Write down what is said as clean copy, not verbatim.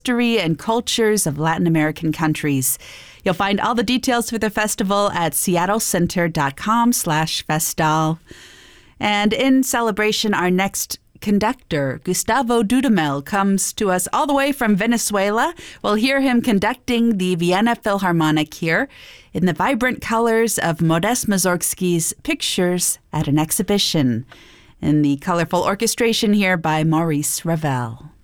history and cultures of Latin American countries. You'll find all the details for the festival at seattlecenter.com/festal. And in celebration, our next conductor, Gustavo Dudamel, comes to us all the way from Venezuela. We'll hear him conducting the Vienna Philharmonic here in the vibrant colors of Modest Mussorgsky's pictures at an exhibition, in the colorful orchestration here by Maurice Ravel.